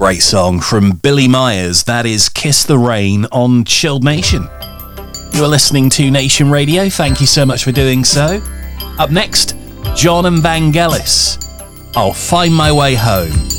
Great song from Billy Myers. That is Kiss the Rain on Chilled Nation. You are listening to Nation Radio. Thank you so much for doing so. Up next, John and Vangelis. I'll Find My Way Home.